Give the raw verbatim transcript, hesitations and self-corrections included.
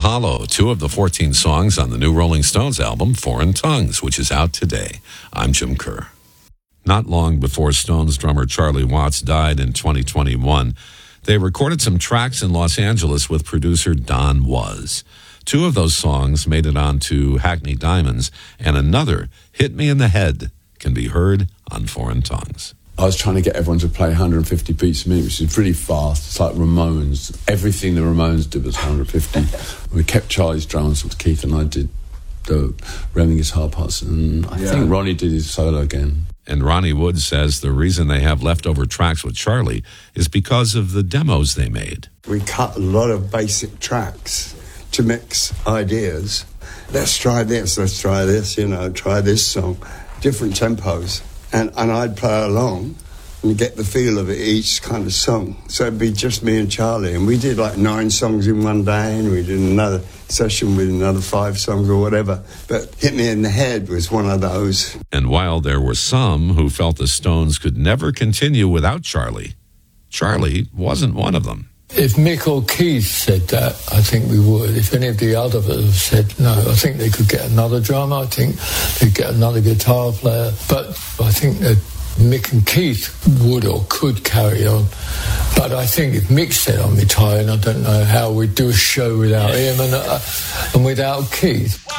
Apollo, two of the fourteen songs on the new Rolling Stones album, Foreign Tongues, which is out today. I'm Jim Kerr. Not long before Stones drummer Charlie Watts died in twenty twenty-one, they recorded some tracks in Los Angeles with producer Don Was. Two of those songs made it onto Hackney Diamonds, and another, Hit Me in the Head, can be heard on Foreign Tongues. I was trying to get everyone to play one hundred fifty beats a minute, which is pretty fast. It's like Ramones. Everything the Ramones did was one hundred fifty. We kept Charlie's drums, with Keith and I did the Remy guitar parts, and I yeah. think Ronnie did his solo again. And Ronnie Wood says the reason they have leftover tracks with Charlie is because of the demos they made. We cut a lot of basic tracks to mix ideas. Let's try this, let's try this, you know, try this song. Different tempos. And, and I'd play along and get the feel of it, each kind of song. So it'd be just me and Charlie. And we did like nine songs in one day, and we did another session with another five songs or whatever. But Hit Me in the Head was one of those. And while there were some who felt the Stones could never continue without Charlie, Charlie wasn't one of them. If Mick or Keith said that, I think we would. If any of the others said no, I think they could get another drummer. I think they'd get another guitar player. But I think that Mick and Keith would or could carry on. But I think if Mick said I'm retiring, I don't know how we'd do a show without him and, uh, and without Keith.